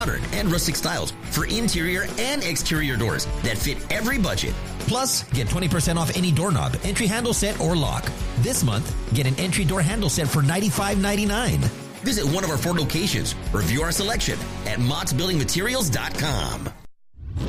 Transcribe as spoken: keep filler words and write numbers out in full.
modern and rustic styles for interior and exterior doors that fit every budget. Plus, get twenty percent off any doorknob, entry handle set, or lock. This month, get an entry door handle set for ninety-five ninety-nine. Visit one of our four locations or view our selection at Mott's Building Materials dot com.